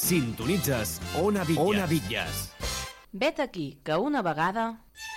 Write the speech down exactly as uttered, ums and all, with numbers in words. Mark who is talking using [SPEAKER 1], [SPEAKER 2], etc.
[SPEAKER 1] Sintonitzes Ona Bitlles. Ona Bitlles.
[SPEAKER 2] Vet aquí, que una vegada...